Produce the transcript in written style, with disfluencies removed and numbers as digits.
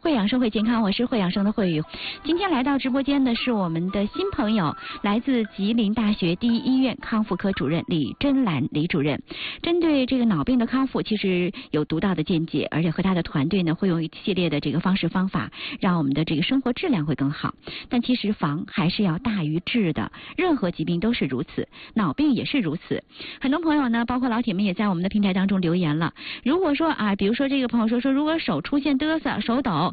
会养生会健康，我是会养生的慧宇。今天来到直播间的是我们的新朋友，来自吉林大学第一医院康复科主任李真兰李主任。针对这个脑病的康复，其实有独到的见解，而且和他的团队呢会用一系列的这个方式方法，让我们的这个生活质量会更好。但其实防还是要大于治的，任何疾病都是如此，脑病也是如此。很多朋友呢，包括老铁们也在我们的平台当中留言了。如果说比如说这个朋友说如果手出现嘚瑟、手抖，